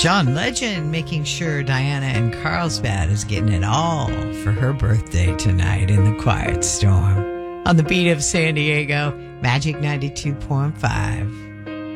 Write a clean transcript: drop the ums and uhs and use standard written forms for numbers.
John Legend making sure Diana in Carlsbad is getting it all for her birthday tonight in the Quiet Storm. On the beat of San Diego, Magic 92.5.